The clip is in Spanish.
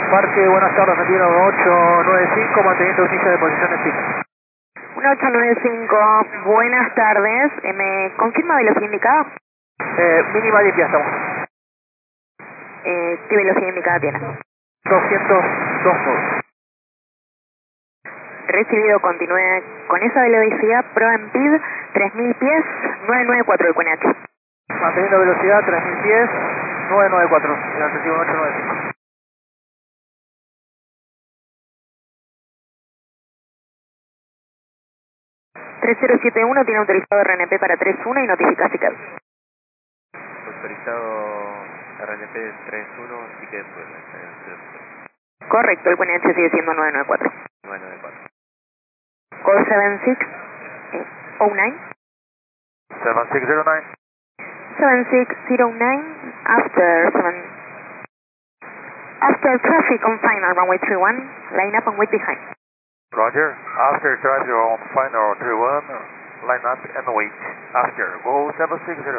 Parque, buenas tardes, Argentina 1895, manteniendo inicio de posición en pista. 1895, buenas tardes. ¿Me confirma velocidad indicada? Mínima limpia estamos. ¿Qué velocidad indicada tiene? 202 knots. Recibido, continúe con esa velocidad, prueba en PID, 3000 pies, 994 el QNH. Manteniendo velocidad 3000 pies, 994, el Argentina 1895. 3071 tiene autorizado RNP para 31 y notifica SICAD. Autorizado RNP 31, sí que después. Correcto, el QNH sigue siendo 994. 994. Call 7609. 7609. 7609 after traffic on final runway 31, line up and wait behind. Roger, after traffic on final 31, line up and wait. After, go 760.